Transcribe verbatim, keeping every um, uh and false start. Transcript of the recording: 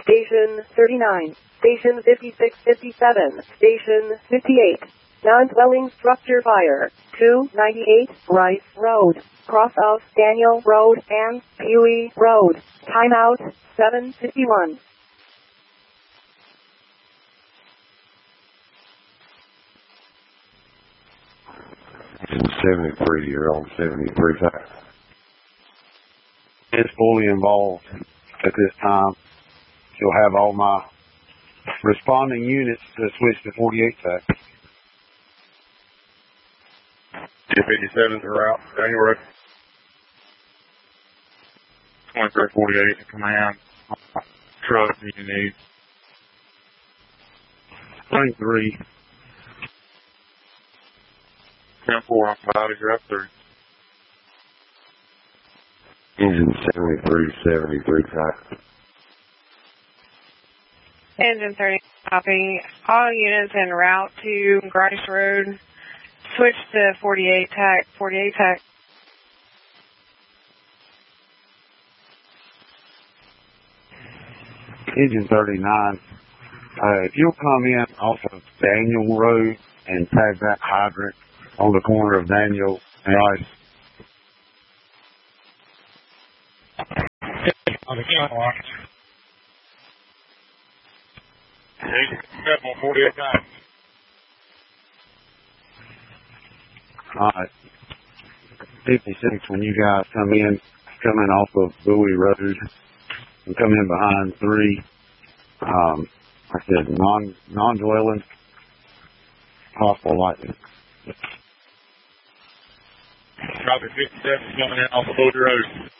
Station thirty-nine, Station fifty-six fifty-seven, Station fifty-eight. Non-dwelling structure fire, two ninety-eight Rice Road, cross of Daniel Road and Huey Road. Timeout, seven fifty-one. seventy-three, you're on seventy-three tack. It's fully involved at this time. You'll have all my responding units to switch to forty-eight tack. T fifty-sevens are out. Daniel Road. twenty-three forty-eight command. Truck you need. twenty-three. ten four on five, you're up through. Engine seventy-three, seventy-three tack. Engine thirty, copy. All units en route to Grice Road. Switch to forty-eight tack, forty-eight tack. Engine thirty-nine. Uh, if you'll come in off of Daniel Road and tag that hydrant on the corner of Daniel and Rice. On the count on forty-eight tack. Alright. fifty-six, when you guys come in, come in off of Bowie Road and come in behind three, um, like I said, non, non-dwelling, possible lightning. Copy fifty-seven coming in off of Bowie Road.